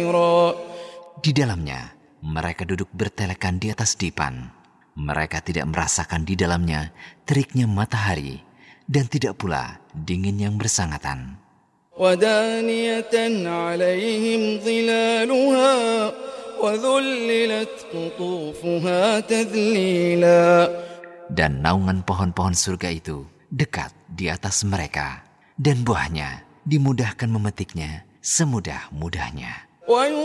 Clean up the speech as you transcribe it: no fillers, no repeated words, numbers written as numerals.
سريرا. Di dalamnya, mereka duduk bertelekan di atas dipan. Mereka tidak merasakan di dalamnya teriknya matahari dan tidak pula dingin yang bersangatan. ودانية عليهم ظلالها وذللت قطوفها تذليلا. Dan naungan pohon-pohon surga itu dekat di atas mereka, dan buahnya dimudahkan memetiknya semudah-mudahnya.